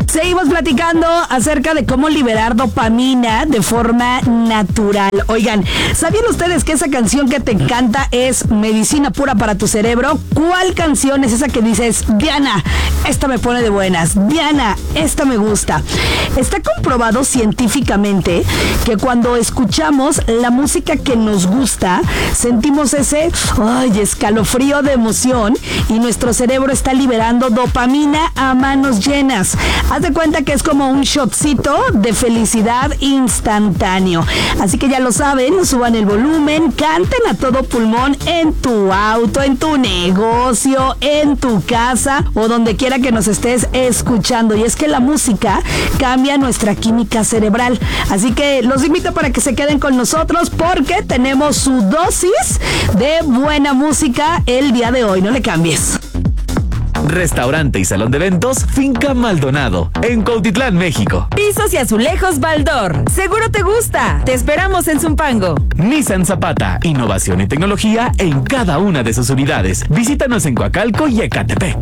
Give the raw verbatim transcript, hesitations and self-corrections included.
Seguimos platicando acerca de cómo liberar dopamina de forma natural. Oigan, ¿sabían ustedes que esa canción que te encanta es medicina pura para tu cerebro? ¿Cuál canción es esa que dices, Diana, esta me pone de buenas, Diana, esta me gusta? Está comprobado científicamente que cuando escuchamos la música que nos gusta, sentimos ese ay, escalofrío de emoción y nuestro cerebro está liberando dopamina a manos llenas. Haz de cuenta que es como un shotcito de felicidad instantáneo. Así que ya lo saben, suban el volumen, canten a todo pulmón en tu auto, en tu negocio, en tu casa o donde quiera que nos estés escuchando. Y es que la música cambia nuestra química cerebral. Así que los invito para que se queden con nosotros porque tenemos su dosis de buena música el día de hoy. No le cambies. Restaurante y salón de eventos Finca Maldonado, en Cuautitlán, México. Pisos y azulejos Baldor. Seguro te gusta. Te esperamos en Zumpango. Nissan Zapata, innovación y tecnología en cada una de sus unidades. Visítanos en Coacalco y Ecatepec.